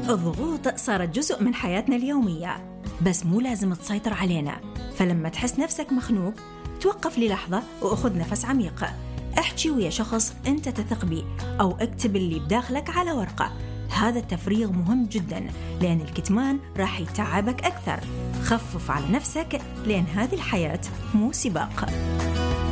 الضغوط صارت جزء من حياتنا اليومية، بس مو لازم تسيطر علينا. فلما تحس نفسك مخنوق، توقف للحظة وأخذ نفس عميق. احكي ويا شخص أنت تثق بيه، أو اكتب اللي بداخلك على ورقة. هذا التفريغ مهم جدا، لأن الكتمان راح يتعبك أكثر. خفف على نفسك، لأن هذه الحياة مو سباق.